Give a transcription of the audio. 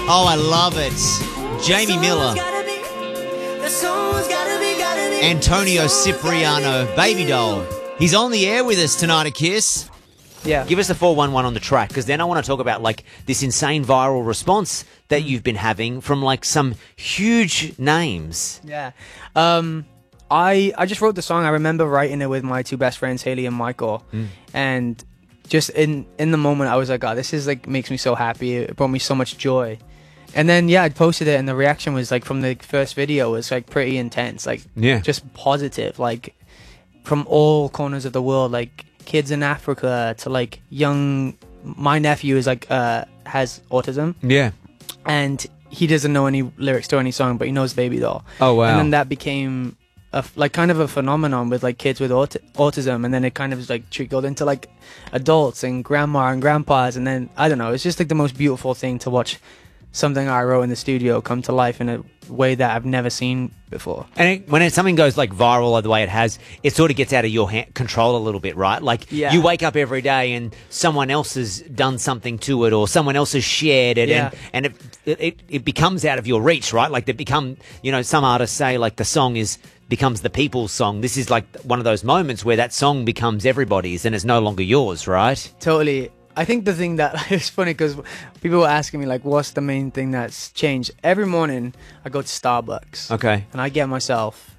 Oh, I love it. Jamie Miller, Antonio Cipriano, Baby Doll. He's on the air with us tonight at Kiss. Yeah. Give us the 411 on the track, because then I want to talk about like this insane viral response that you've been having from like some huge names. Yeah. I just wrote the song. I remember writing it with my two best friends, Haley and Michael. And just in the moment, I was like, oh, this is like makes me so happy. It brought me so much joy. And then, yeah, I posted it, and the reaction was like from the first video was like pretty intense, like just positive, like from all corners of the world, like kids in Africa to like young. My nephew is like has autism. Yeah. And he doesn't know any lyrics to any song, but he knows Baby Doll. Oh, wow. And then that became like kind of a phenomenon with like kids with autism, and then it kind of like trickled into like adults and grandma and grandpas, and then I don't know, it's just like the most beautiful thing to watch something I wrote in the studio come to life in a way that I've never seen before. And when something goes like viral the way it has, it sort of gets out of your control a little bit, right? Like you wake up every day and someone else has done something to it, or someone else has shared it, and it becomes out of your reach, right? Like they become, you know, some artists say like the song becomes the people's song. This is like one of those moments where that song becomes everybody's and it's no longer yours, right? Totally. I think the thing that is funny, because people were asking me like, what's the main thing that's changed? Every morning I go to Starbucks. Okay. And I get myself